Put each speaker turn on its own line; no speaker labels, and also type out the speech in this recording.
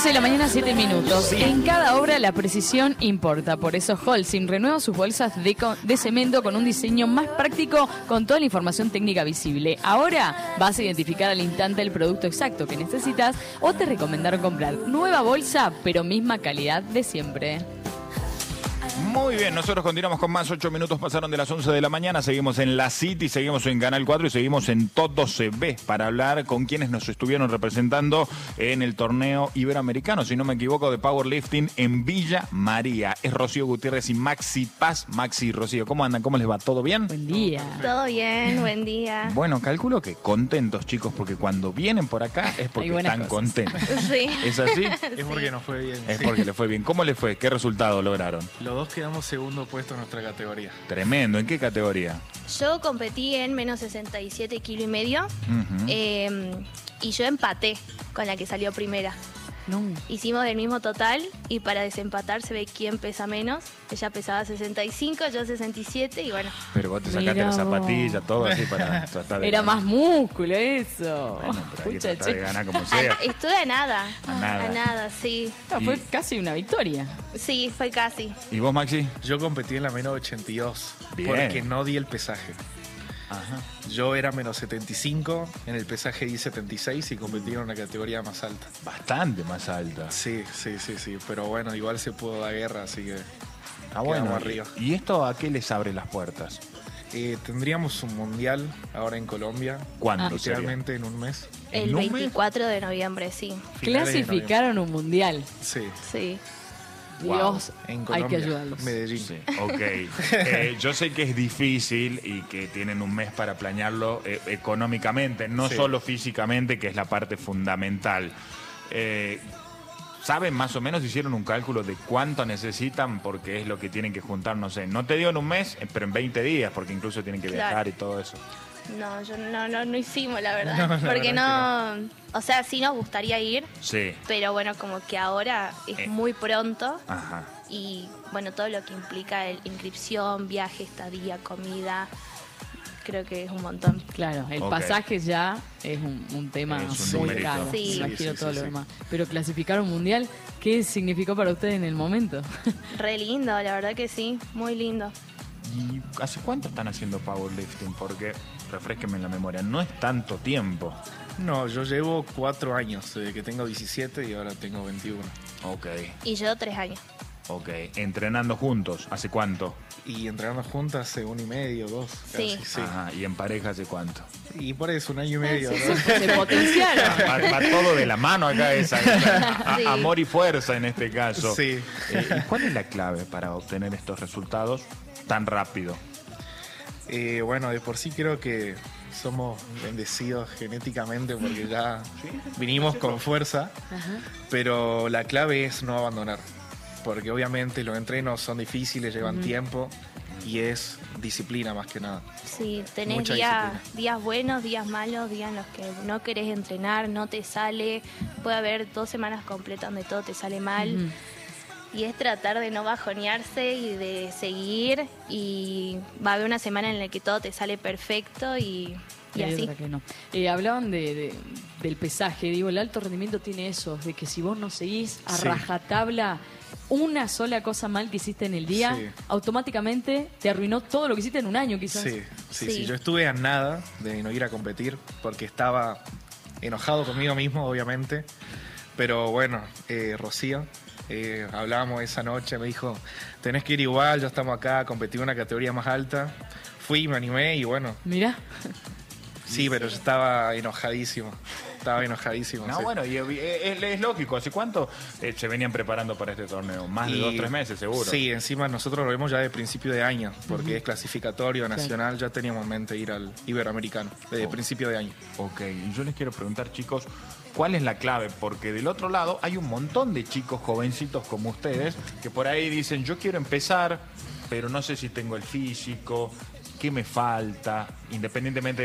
11 de la mañana, 7 minutos. En cada obra la precisión importa. Por eso Holcim renueva sus bolsas de cemento con un diseño más práctico con toda la información técnica visible. Ahora vas a identificar al instante el producto exacto que necesitas o te recomendaron comprar nueva bolsa, pero misma calidad de siempre.
Muy bien, nosotros continuamos con más. 8 minutos pasaron de las 11 de la mañana. Seguimos en La City, seguimos en Canal 4 y seguimos en Todo Se Ve para hablar con quienes nos estuvieron representando en el torneo iberoamericano, si no me equivoco, de powerlifting en Villa María. Es Rocío Gutiérrez y Maxi Paz. Maxi y Rocío, ¿cómo andan? ¿Cómo les va? ¿Todo bien?
Buen día.
Todo bien, buen día.
Bueno, calculo que contentos, chicos, porque cuando vienen por acá es porque están contentos.
Sí.
¿Es así?
Es porque nos fue bien.
Es porque les fue bien. ¿Cómo les fue? ¿Qué resultado lograron?
Los dos quedamos segundo puesto en nuestra categoría.
Tremendo. ¿En qué categoría?
Yo competí en menos 67 kilo y medio
Ujú.
y yo empaté con la que salió primera.
No.
Hicimos el mismo total y para desempatar se ve quién pesa menos. Ella pesaba 65, yo 67 y bueno.
Pero vos te sacaste
Mirá
la
vos.
zapatilla, todo así para tratar de
Era
ganar.
más músculo eso.
Bueno, pero hay que
Escucha,
tratar de
che.
ganar como sea.
Estuve a nada.
A nada.
A nada, sí.
Ah, fue casi una victoria.
Sí, fue casi.
¿Y vos, Maxi?
Yo competí en la menos 82
Bien.
porque no di el pesaje.
Ajá.
Yo era menos 75, en el pesaje di 76 y competí en una categoría más alta.
Bastante más alta.
Sí, pero bueno, igual se pudo dar guerra, así que
Ah, bueno.
quedamos arriba.
¿Y esto a qué les abre las puertas?
Tendríamos un mundial ahora en Colombia,
¿Cuándo sería?
literalmente en un mes.
El
¿En un mes?
24 de noviembre, sí.
Finales de
Clasificaron un mundial.
Sí,
Sí.
Dios,
en
hay
Colombia,
que ayudarlos.
Medellín.
Sí, ok. Yo sé que es difícil y que tienen un mes para planearlo económicamente, no
Sí.
solo físicamente, que es la parte fundamental. ¿Saben más o menos, hicieron un cálculo de cuánto necesitan? Porque es lo que tienen que juntar, no sé. No te digo en un mes, pero en 20 días, porque incluso tienen que
Claro.
viajar y todo eso.
No, yo no hicimos, la verdad.
No, la
Porque
verdad
no. O sea, sí nos gustaría ir,
Sí.
pero bueno, como que ahora es muy pronto
Ajá.
y bueno, todo lo que implica inscripción, viaje, estadía, comida, creo que es un montón.
Claro, el
Ok.
pasaje ya es un tema
Es un
muy
numerito.
caro.
Sí.
Me imagino
Sí,
todo
sí,
lo
sí.
demás. Pero clasificar un mundial, ¿qué significó para ustedes en el momento?
Re lindo, la verdad que sí, muy lindo.
¿Y hace cuánto están haciendo powerlifting? Porque, refrésquenme en la memoria, no es tanto tiempo.
No, yo llevo 4 años, desde que tengo 17 y ahora tengo 21.
Ok,
Y yo 3 años.
ok. Entrenando juntos, ¿hace cuánto?
Y entrenando juntas hace 1 y medio, 2.
Sí.
Casi,
Ajá, ¿y en pareja hace cuánto?
Y por eso, 1 año y medio. ¿no?
Se potenciaron.
Va todo de la mano acá,
Sí.
amor y fuerza en este caso.
Sí.
¿Y cuál es la clave para obtener estos resultados tan rápido?
Bueno, de por sí creo que somos bendecidos genéticamente porque ya vinimos con fuerza, pero la clave es no abandonar, porque obviamente los entrenos son difíciles, llevan tiempo y es disciplina más que nada.
Sí, tenés
Mucha
días buenos, días malos, días en los que no querés entrenar, no te sale. Puede haber 2 semanas completas donde todo te sale mal.
Ujú.
Y es tratar de no bajonearse y de seguir. Y va a haber una semana en la que todo te sale perfecto y
hay
así.
otra que no. Hablaban del pesaje. Digo, el alto rendimiento tiene eso, de que si vos no seguís a
Sí.
rajatabla una sola cosa mal que hiciste en el día,
Sí.
automáticamente te arruinó todo lo que hiciste en un año, quizás.
Sí.
Sí.
Yo estuve a nada de no ir a competir porque estaba enojado conmigo mismo, obviamente. Pero bueno, Rocío, hablábamos esa noche, me dijo, tenés que ir igual, ya estamos acá, competí en una categoría más alta. Fui, me animé y bueno,
Mirá,
sí, pero yo estaba enojadísimo. Estaba enojadísimo.
No,
sí.
bueno, y es lógico. ¿Hace cuánto se venían preparando para este torneo? Más de
Y-
2 3 meses, seguro.
Sí, encima nosotros lo vemos ya de principio de año, porque es clasificatorio
Claro.
nacional, ya teníamos en mente ir al Iberoamericano, desde principio de año.
Ok, y yo les quiero preguntar, chicos, ¿cuál es la clave? Porque del otro lado hay un montón de chicos jovencitos como ustedes que por ahí dicen, yo quiero empezar, pero no sé si tengo el físico, qué me falta, independientemente